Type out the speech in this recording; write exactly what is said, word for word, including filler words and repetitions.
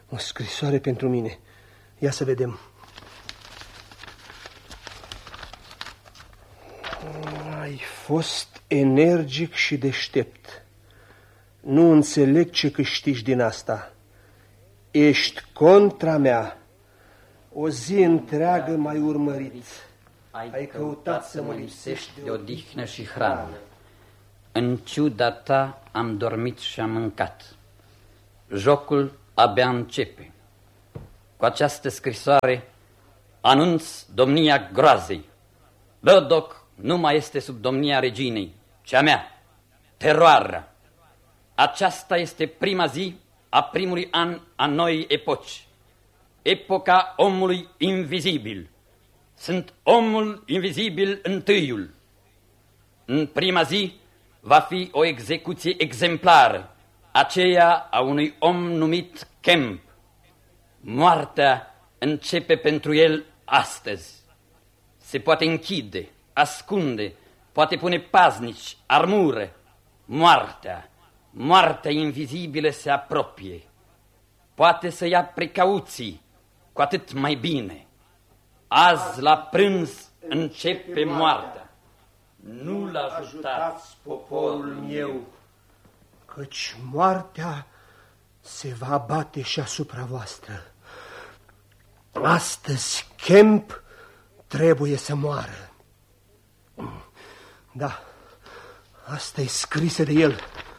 O scrisoare pentru mine. Ia să vedem. Ai fost energic și deștept. Nu înțeleg ce câștigi din asta. Ești contra mea. O zi întreagă m-ai urmărit. Ai, ai căutat să mă lipsești de odihnă și hrană. În ciuda ta am dormit și am mâncat. Jocul abia începe. Cu această scrisoare anunț domnia groazei. Burdock nu mai este sub domnia reginei, ci a mea, teroarea. Aceasta este prima zi a primului an a noii epoci. Epoca omului invizibil. Sunt omul invizibil întâiul. În prima zi va fi o execuție exemplară, aceea a unui om numit Kemp. Moartea începe pentru el astăzi. Se poate închide, ascunde, poate pune paznici, armură. Moartea, moartea invizibilă se apropie. Poate să ia precauții, cu atât mai bine. Azi la prânz începe moartea. Nu-l ajutați, poporul meu, căci moartea se va abate și asupra voastră. Astăzi Kemp trebuie să moară. Da, asta e scrisă de el.